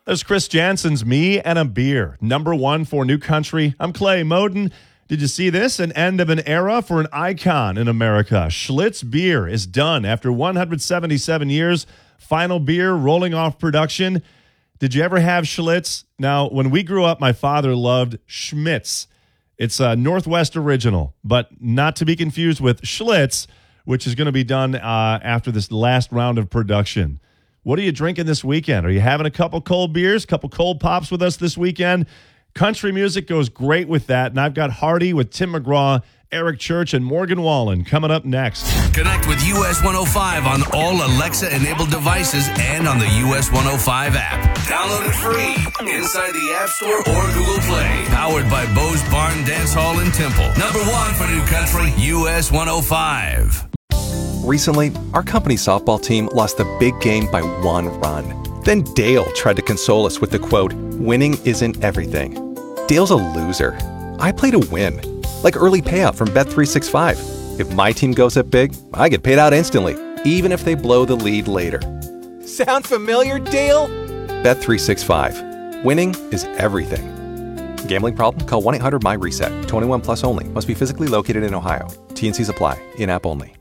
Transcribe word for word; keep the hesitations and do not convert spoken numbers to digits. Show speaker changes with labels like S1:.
S1: There's Chris Jansen's Me and a Beer, number one for New Country. I'm Clay Moden. Did you see this? An end of an era for an icon in America. Schlitz Beer is done after one hundred seventy-seven years. Final beer rolling off production. Did you ever have Schlitz? Now, when we grew up, my father loved Schmitz. It's a Northwest original, but not to be confused with Schlitz, which is going to be done uh, after this last round of production. What are you drinking this weekend? Are you having a couple cold beers, a couple cold pops with us this weekend? Country music goes great with that, and I've got Hardy with Tim McGraw, Eric Church, and Morgan Wallen coming up next.
S2: Connect with U S one oh five on all Alexa-enabled devices and on the U S one oh five app. Download it free inside the App Store or Google Play. Powered by Bo's Barn Dance Hall in Temple. Number one for New Country, U S one oh five.
S3: Recently, our company softball team lost the big game by one run. Then Dale tried to console us with the quote, "Winning isn't everything." Dale's a loser. I play to win. Like early payout from Bet three sixty-five. If my team goes up big, I get paid out instantly, even if they blow the lead later. Sound familiar, Dale? Bet three sixty-five. Winning is everything. Gambling problem? Call one eight hundred M Y RESET. twenty-one plus only. Must be physically located in Ohio. T and C's apply. In-app only.